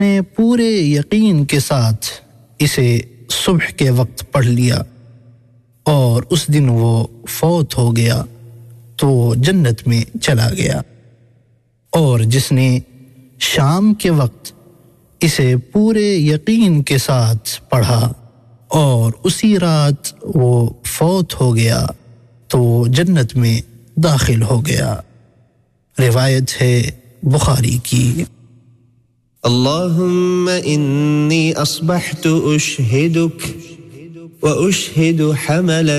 ने पूरे यकीन के साथ इसे सुबह के वक्त पढ़ लिया और उस दिन वो फौत हो गया तो जन्नत में चला गया, और जिसने शाम के वक्त इसे पूरे यकीन के साथ पढ़ा और उसी रात वो फौत हो गया तो जन्नत में दाखिल हो गया। रिवायत है बुखारी की। अल्लाहुम्मा इन्नी अस्बहतु उशहिदुक व उशहिदु हमला